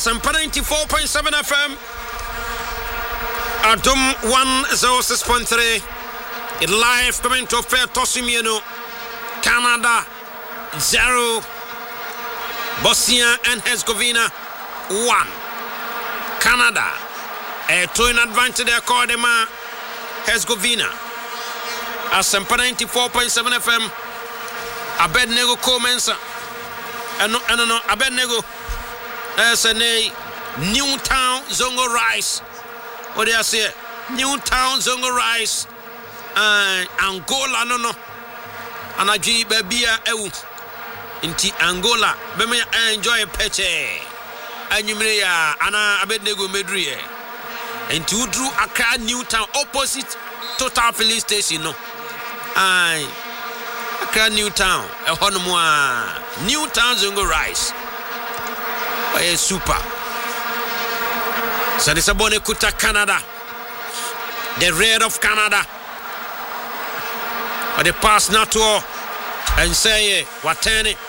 Asampa 94.7 FM. Adum 106.3. It live coming to Fair Tosimieno. Canada 0. Bosnia and Herzegovina 1. Canada to an advantage there called them Herzegovina. Asampa 94.7 FM. Abednego Comensa. No, Abednego. SNA Newtown Zongo Rice. What do I say? Newtown Zongo Rice. Angola no. Anaji Babia Ewu. Inti Angola. Bema enjoy peche. Anyumreya Ana Abednego Medrie. Inti Udru Accra Newtown opposite Total Police Station no. Accra Newtown. Newtown Zongo Rice. Super. So this is Kuta Canada. The red of Canada. Or the pass not to and say what